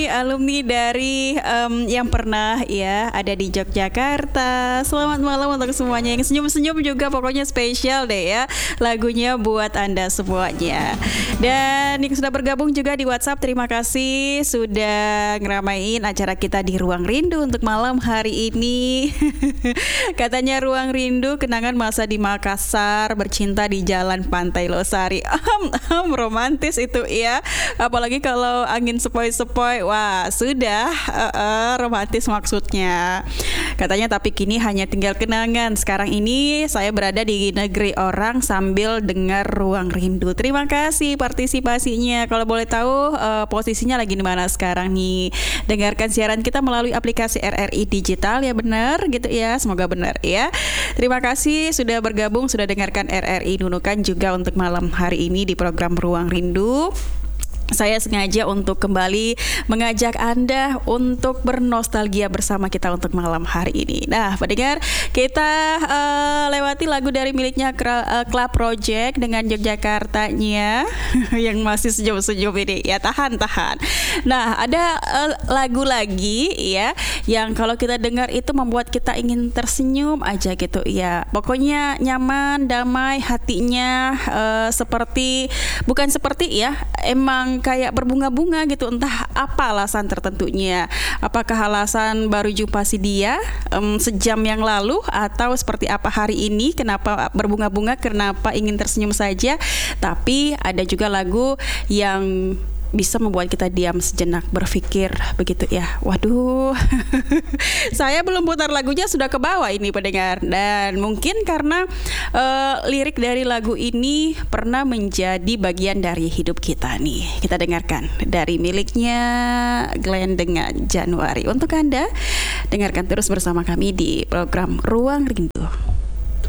Alumni dari yang pernah ya ada di Yogyakarta. Selamat malam untuk semuanya yang senyum-senyum juga, pokoknya spesial deh ya lagunya buat Anda semuanya. Dan yang sudah bergabung juga di WhatsApp, terima kasih sudah ngeramain acara kita di Ruang Rindu untuk malam hari ini. Katanya Ruang Rindu kenangan masa di Makassar, bercinta di Jalan Pantai Losari. Romantis itu ya. Apalagi kalau angin sepoi-sepoi. Wah, sudah romantis maksudnya. Katanya tapi kini hanya tinggal kenangan. Sekarang ini saya berada di negeri orang sambil dengar Ruang Rindu. Terima kasih partisipasinya. Kalau boleh tahu posisinya lagi di mana sekarang nih? Dengarkan siaran kita melalui aplikasi RRI Digital ya, benar gitu ya. Semoga benar ya. Terima kasih sudah bergabung, sudah dengarkan RRI Nunukan juga untuk malam hari ini di program Ruang Rindu. Saya sengaja untuk kembali mengajak Anda untuk bernostalgia bersama kita untuk malam hari ini. Nah, pendengar, kita lewati lagu dari miliknya Club Project dengan Yogyakartanya yang masih senyum-senyum ini. Ya, tahan. Nah, ada lagu lagi ya yang kalau kita dengar itu membuat kita ingin tersenyum aja gitu ya. Pokoknya nyaman, damai hatinya, bukan seperti ya, emang kayak berbunga-bunga gitu, entah apa alasan tertentunya. Apakah alasan baru jumpa si dia sejam yang lalu, atau seperti apa hari ini, kenapa berbunga-bunga, kenapa ingin tersenyum saja. Tapi ada juga lagu yang bisa membuat kita diam sejenak, berpikir begitu ya. Waduh, saya belum putar lagunya sudah ke bawah ini pendengar. Dan mungkin karena lirik dari lagu ini pernah menjadi bagian dari hidup kita nih. Kita dengarkan dari miliknya Glenn dengan Januari. Untuk Anda, dengarkan terus bersama kami di program Ruang Rindu.